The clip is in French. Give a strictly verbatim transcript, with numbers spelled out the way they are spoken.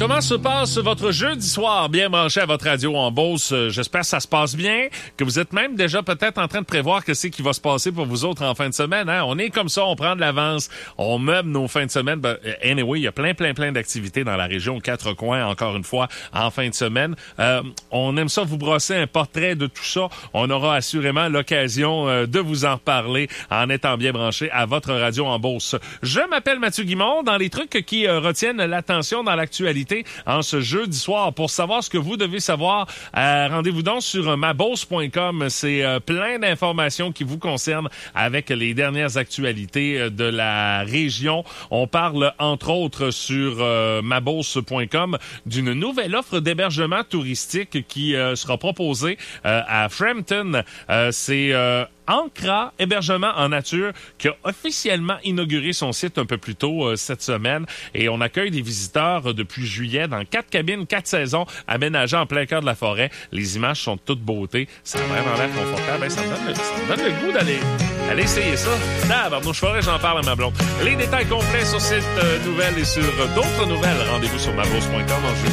Comment se passe votre jeudi soir bien branché à votre radio en Beauce? J'espère que ça se passe bien, que vous êtes même déjà peut-être en train de prévoir que c'est qui va se passer pour vous autres en fin de semaine. Hein? On est comme ça, on prend de l'avance, on meuble nos fins de semaine. Ben, anyway, il y a plein, plein, plein d'activités dans la région, quatre coins, encore une fois, en fin de semaine. Euh, on aime ça vous brosser un portrait de tout ça. On aura assurément l'occasion euh, de vous en reparler en étant bien branché à votre radio en Beauce. Je m'appelle Mathieu Guimond. Dans les trucs qui euh, retiennent l'attention dans l'actualité en ce jeudi soir, pour savoir ce que vous devez savoir, euh, rendez-vous donc sur ma beauce point com. C'est euh, plein d'informations qui vous concernent avec les dernières actualités de la région. On parle entre autres sur euh, ma beauce point com d'une nouvelle offre d'hébergement touristique qui euh, sera proposée euh, à Frampton. Euh, c'est euh, Ancra, hébergement en nature, qui a officiellement inauguré son site un peu plus tôt euh, cette semaine. Et on accueille des visiteurs euh, depuis juillet dans quatre cabines, quatre saisons, aménagées en plein cœur de la forêt. Les images sont de toute beauté. Ça a vraiment l'air confortable. Ça me donne le, ça me donne le goût d'aller, d'aller essayer ça. Tabarnouche, faudrait que j'en parle à ma blonde. Les détails complets sur cette euh, nouvelle et sur euh, d'autres nouvelles, rendez-vous sur ma beauce point com en juillet.